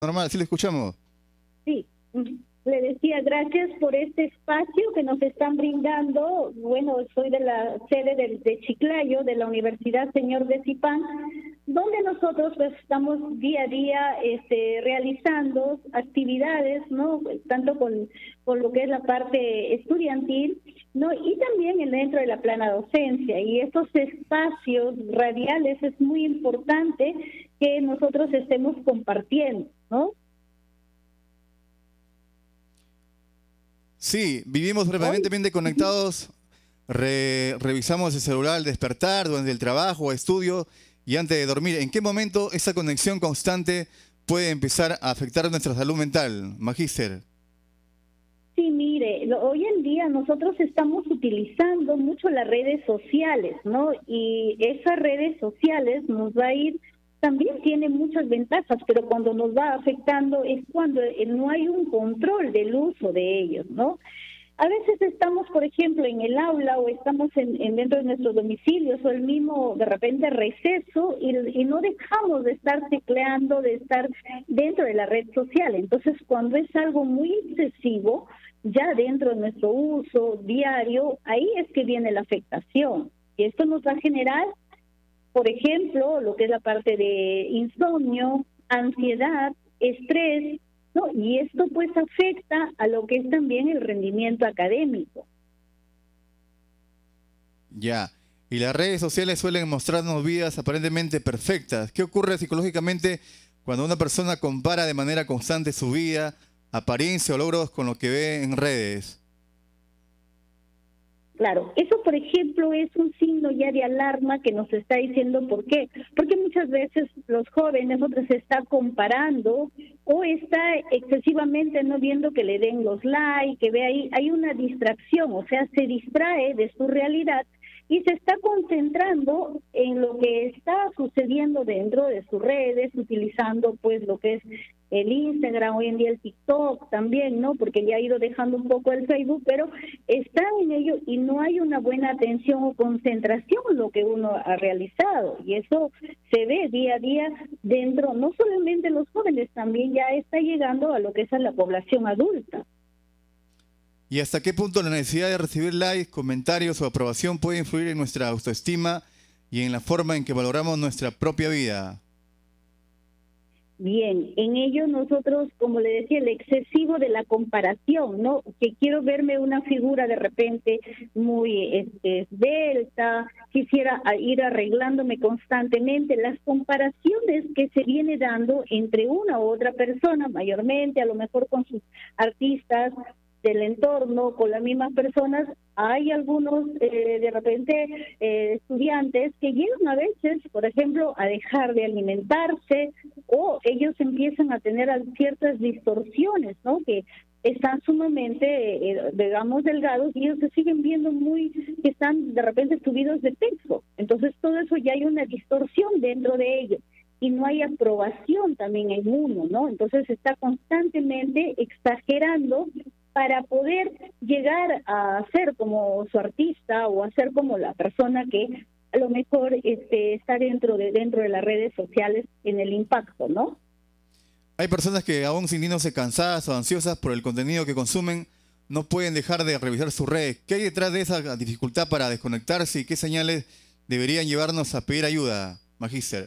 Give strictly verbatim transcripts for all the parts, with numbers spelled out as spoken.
Normal, sí le escuchamos. Sí, le decía gracias por este espacio que nos están brindando. Bueno, soy de la sede de, de Chiclayo, de la Universidad Señor de Zipán, donde nosotros pues, estamos día a día este, realizando actividades, ¿no? Tanto con, con lo que es la parte estudiantil, ¿no? Y también dentro de la plana docencia. Y estos espacios radiales es muy importante que nosotros estemos compartiendo, ¿no? Sí, vivimos permanentemente conectados, re, revisamos el celular al despertar, durante el trabajo o estudio y antes de dormir. ¿En qué momento esa conexión constante puede empezar a afectar nuestra salud mental, Magíster? Sí, mire, lo, hoy en día nosotros estamos utilizando mucho las redes sociales, ¿no? Y esas redes sociales nos va a ir, también tiene muchas ventajas, pero cuando nos va afectando es cuando no hay un control del uso de ellos, ¿no? A veces estamos, por ejemplo, en el aula o estamos en, en dentro de nuestros domicilios o el mismo, de repente, receso y, y no dejamos de estar tecleando, de estar dentro de la red social. Entonces, cuando es algo muy excesivo, ya dentro de nuestro uso diario, ahí es que viene la afectación. Y esto nos va a generar, por ejemplo, lo que es la parte de insomnio, ansiedad, estrés, ¿no? Y esto pues afecta a lo que es también el rendimiento académico. Ya, y las redes sociales suelen mostrarnos vidas aparentemente perfectas. ¿Qué ocurre psicológicamente cuando una persona compara de manera constante su vida, apariencia o logros con lo que ve en redes? Claro, eso por ejemplo es un signo ya de alarma que nos está diciendo por qué. Porque muchas veces los jóvenes otros se está comparando o está excesivamente no viendo que le den los likes, que ve ahí, hay una distracción, o sea, se distrae de su realidad y se está concentrando en lo que está sucediendo dentro de sus redes, utilizando pues lo que es el Instagram, hoy en día el TikTok también, ¿no? Porque ya ha ido dejando un poco el Facebook, pero están en ello y no hay una buena atención o concentración en lo que uno ha realizado. Y eso se ve día a día dentro, no solamente los jóvenes, también ya está llegando a lo que es a la población adulta. ¿Y hasta qué punto la necesidad de recibir likes, comentarios o aprobación puede influir en nuestra autoestima y en la forma en que valoramos nuestra propia vida? Bien, en ello nosotros, como le decía, el excesivo de la comparación, ¿no? Que quiero verme una figura de repente muy este, esbelta, quisiera ir arreglándome constantemente. Las comparaciones que se viene dando entre una u otra persona, mayormente, a lo mejor con sus artistas del entorno, con las mismas personas, hay algunos eh, de repente eh, estudiantes que llegan a veces, por ejemplo, a dejar de alimentarse o ellos empiezan a tener ciertas distorsiones, ¿no? Que están sumamente, eh, digamos, delgados y ellos se siguen viendo muy, que están de repente subidos de peso. Entonces todo eso ya hay una distorsión dentro de ellos y no hay aprobación también en uno, ¿no? Entonces se está constantemente exagerando para poder llegar a ser como su artista o a ser como la persona que a lo mejor este, está dentro de dentro de las redes sociales en el impacto, ¿no? Hay personas que aún sintiéndose cansadas o ansiosas por el contenido que consumen, no pueden dejar de revisar sus redes. ¿Qué hay detrás de esa dificultad para desconectarse y qué señales deberían llevarnos a pedir ayuda, Magíster?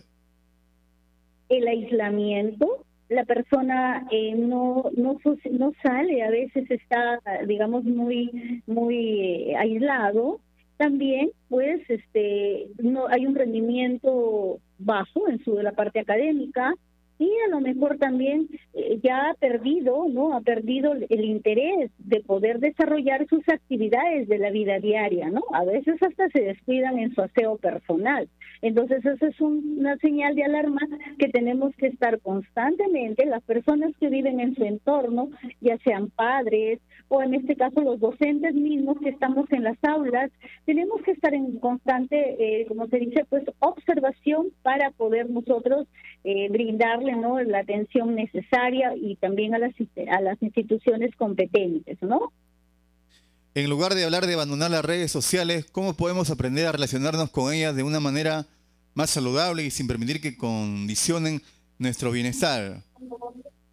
El aislamiento. La persona eh, no no no sale, a veces está, digamos, muy muy eh, aislado. También, pues, este, no hay un rendimiento bajo en su de la parte académica y a lo mejor también eh, ya ha perdido, ¿no? Ha perdido el interés de poder desarrollar sus actividades de la vida diaria, ¿no? A veces hasta se descuidan en su aseo personal. Entonces, esa es un, una señal de alarma que tenemos que estar constantemente, las personas que viven en su entorno, ya sean padres o en este caso los docentes mismos que estamos en las aulas, tenemos que estar en constante, eh, como se dice, pues observación para poder nosotros eh, brindarle, ¿no?, la atención necesaria y también a las, a las instituciones competentes, ¿no? En lugar de hablar de abandonar las redes sociales, ¿cómo podemos aprender a relacionarnos con ellas de una manera más saludable y sin permitir que condicionen nuestro bienestar?